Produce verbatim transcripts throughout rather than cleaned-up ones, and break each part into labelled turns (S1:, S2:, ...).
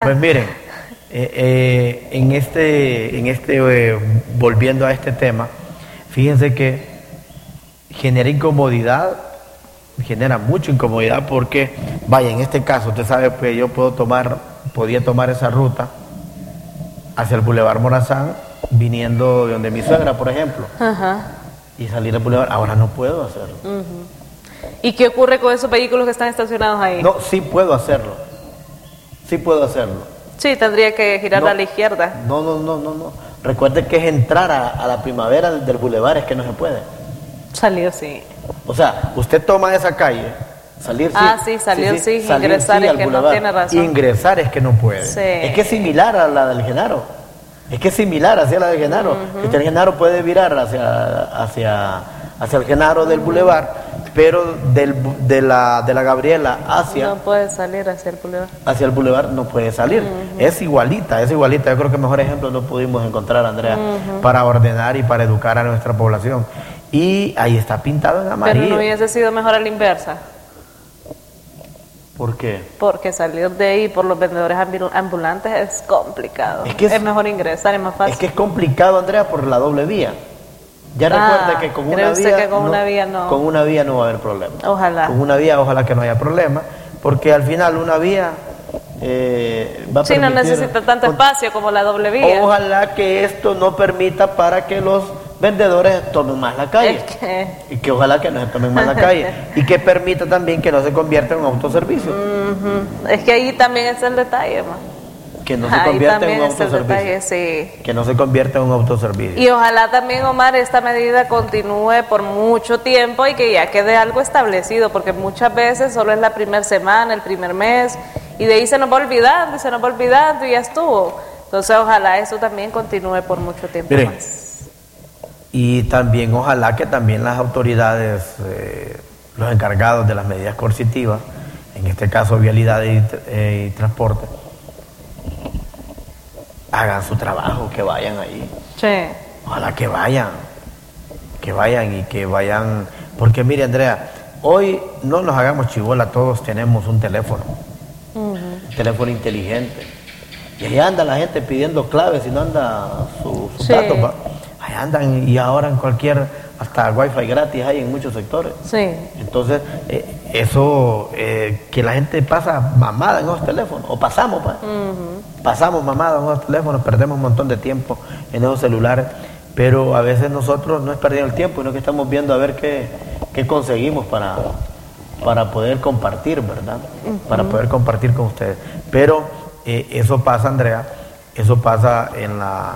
S1: Pues miren, eh, eh, en este, en este eh, volviendo a este tema, fíjense que genera incomodidad, genera mucha incomodidad porque, vaya, en este caso, usted sabe que yo puedo tomar, podía tomar esa ruta hacia el Boulevard Morazán, viniendo de donde mi suegra, por ejemplo,
S2: Ajá.
S1: y salir al Boulevard. Ahora no puedo hacerlo.
S2: Uh-huh. ¿Y qué ocurre con esos vehículos que están estacionados ahí?
S1: No, sí puedo hacerlo. Sí puedo hacerlo.
S2: Sí, tendría que girar
S1: no,
S2: a la izquierda.
S1: No, no, no, no, no. Recuerde que es entrar a, a la primavera del, del Boulevard, es que no se puede.
S2: Salir, sí.
S1: O sea, usted toma esa calle, salir
S2: ah, sí. Ah, sí, salir sí, sí, sí.
S1: Salir,
S2: ingresar
S1: sí,
S2: es
S1: al
S2: que
S1: Boulevard.
S2: No tiene razón.
S1: Ingresar es que no puede.
S2: Sí.
S1: Es que es similar a la del Genaro. Es que es similar hacia la del Genaro. Uh-huh. Este, el Genaro puede virar hacia, hacia, hacia el Genaro del uh-huh. Boulevard, pero del, de, la, de la Gabriela hacia...
S2: No puede salir hacia el Boulevard.
S1: Hacia el Boulevard no puede salir. Uh-huh. Es igualita, es igualita. Yo creo que mejor ejemplo no pudimos encontrar, Andrea, uh-huh. para ordenar y para educar a nuestra población. Y ahí está pintado en amarillo.
S2: Pero no hubiese sido mejor a la inversa.
S1: ¿Por qué?
S2: Porque salir de ahí por los vendedores ambulantes es complicado. Es, que es, es mejor ingresar, es más fácil.
S1: Es que es complicado, Andrea, por la doble vía. Ya ah, recuerda que con una vía,
S2: que con
S1: no,
S2: una vía no.
S1: Con una vía no va a haber problema.
S2: Ojalá.
S1: Con una vía ojalá que no haya problema, porque al final una vía eh, va a
S2: sí,
S1: permitir,
S2: no necesita tanto con, espacio como la doble vía.
S1: Ojalá que esto no permita para que los vendedores tomen más la calle.
S2: Es que...
S1: Y que ojalá que no se tomen más la calle. Y que permita también que no se convierta en un autoservicio.
S2: Uh-huh. Es que ahí también es el detalle, ma.
S1: Que no se convierta en un autoservicio.
S2: Detalle, sí.
S1: Que no se convierta en un autoservicio.
S2: Y ojalá también, Omar, esta medida continúe por mucho tiempo y que ya quede algo establecido, porque muchas veces solo es la primera semana, el primer mes, y de ahí se nos va olvidando, y se nos va olvidando y ya estuvo. Entonces ojalá eso también continúe por mucho tiempo
S1: Miren,
S2: más.
S1: Y también ojalá que también las autoridades, eh, los encargados de las medidas coercitivas, en este caso vialidad y, eh, y transporte, hagan su trabajo, que vayan ahí.
S2: Sí.
S1: Ojalá que vayan, que vayan y que vayan, porque mire, Andrea, hoy no nos hagamos chibola, todos tenemos un teléfono, uh-huh. un teléfono inteligente, y ahí anda la gente pidiendo claves y no anda sus su
S2: sí.
S1: datos, ¿va? Ahí andan, y ahora en cualquier, hasta wifi gratis hay en muchos sectores.
S2: Sí.
S1: Entonces, eh, eso, eh, que la gente pasa mamada en los teléfonos, o pasamos, pues. Uh-huh. Pasamos mamada en los teléfonos, perdemos un montón de tiempo en esos celulares, pero a veces nosotros no es perdiendo el tiempo, sino que estamos viendo a ver qué, qué conseguimos para, para poder compartir, ¿verdad? Uh-huh. Para poder compartir con ustedes. Pero eh, eso pasa, Andrea, eso pasa en la...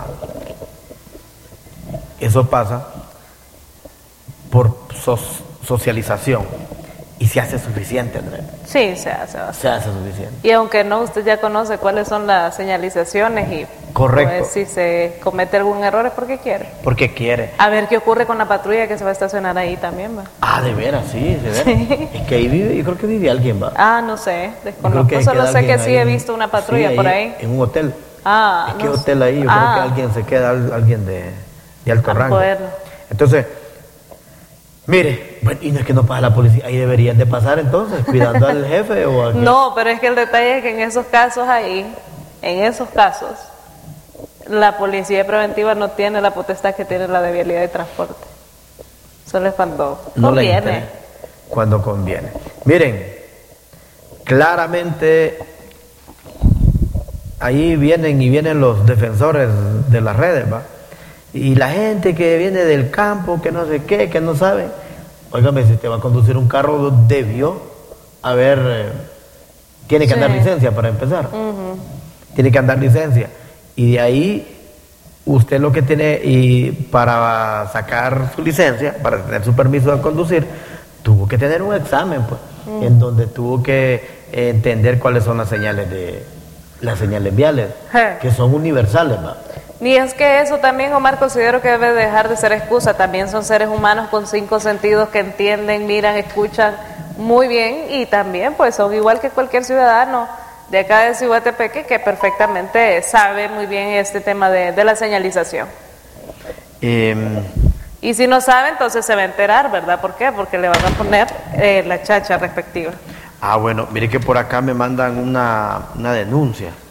S1: Eso pasa por so socialización y se hace suficiente, Andrea.
S2: Sí, se hace bastante.
S1: Se hace suficiente.
S2: Y aunque no, usted ya conoce cuáles son las señalizaciones y
S1: correcto.
S2: Pues, si se comete algún error es porque quiere.
S1: Porque quiere.
S2: A ver qué ocurre con la patrulla que se va a estacionar ahí también, ¿va?
S1: Ah, de veras, sí, de veras.
S2: Sí.
S1: Es que ahí vive, yo creo que vive alguien, ¿va?
S2: Ah, no sé, desconozco.
S1: Que
S2: Solo sé que sí he
S1: en,
S2: visto una patrulla
S1: sí,
S2: por
S1: ahí.
S2: ahí.
S1: En un hotel.
S2: Ah,
S1: es que
S2: no
S1: hotel ahí, yo
S2: ah.
S1: creo que alguien se queda, alguien de, de alto rango.
S2: Poderlo.
S1: Entonces, mire, bueno, y no es que no pasa la policía, ahí deberían de pasar entonces, cuidando al jefe o al...
S2: No, pero es que el detalle es que en esos casos ahí, en esos casos, la policía preventiva no tiene la potestad que tiene la de vialidad de transporte. Solo es cuando
S1: no
S2: conviene.
S1: Cuando conviene. Miren, claramente ahí vienen y vienen los defensores de las redes, ¿va? Y la gente que viene del campo, que no sé qué, que no sabe. Óigame, si te va a conducir un carro, debió haber, eh, tiene que sí. andar licencia para empezar. Uh-huh. Tiene que andar licencia. Y de ahí, usted lo que tiene, y para sacar su licencia, para tener su permiso de conducir, tuvo que tener un examen, pues, uh-huh. en donde tuvo que eh, entender cuáles son las señales de, las señales viales, uh-huh. que son universales, ¿va?
S2: Ni es que eso también, Omar, considero que debe dejar de ser excusa. También son seres humanos con cinco sentidos que entienden, miran, escuchan muy bien y también pues son igual que cualquier ciudadano de acá de Cihuatepeque que perfectamente sabe muy bien este tema de, de la señalización.
S1: Eh,
S2: y si no sabe, entonces se va a enterar, ¿verdad? ¿Por qué? Porque le van a poner eh, la chacha respectiva.
S1: Ah, bueno, mire que por acá me mandan una, una denuncia.